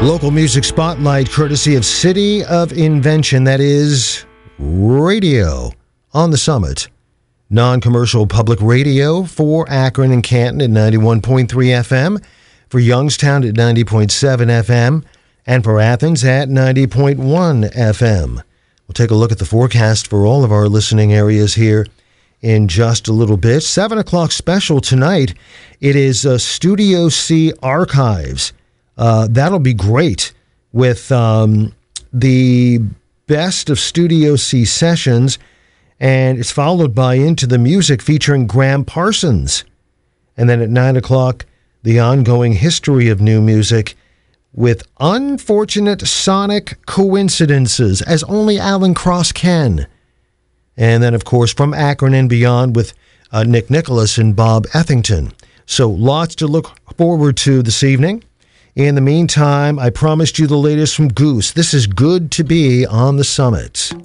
Local music spotlight courtesy of City of Invention, that is radio on the Summit. Non-commercial public radio for Akron and Canton at 91.3 FM, for Youngstown at 90.7 FM, and for Athens at 90.1 FM. We'll take a look at the forecast for all of our listening areas here in just a little bit. 7 o'clock special tonight. It is Studio C Archives. That'll be great with the best of Studio C sessions, and it's followed by Into the Music featuring Graham Parsons. And then at 9 o'clock, the ongoing history of new music with unfortunate sonic coincidences, as only Alan Cross can. And then, of course, from Akron and beyond with Nick Nicholas and Bob Ethington. So lots to look forward to this evening. In the meantime, I promised you the latest from Goose. This is Good to Be on the Summit.